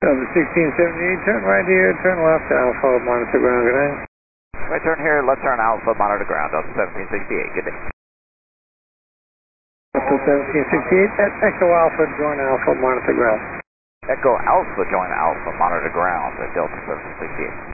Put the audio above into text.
Delta 1678, turn right here, turn left to Alpha, monitor ground, good night. Right turn here, left turn Alpha, monitor ground, Delta 1768, good day. Delta 1768, at Echo Alpha, join Alpha, monitor ground. Echo Alpha, join Alpha, monitor ground at Delta 1768.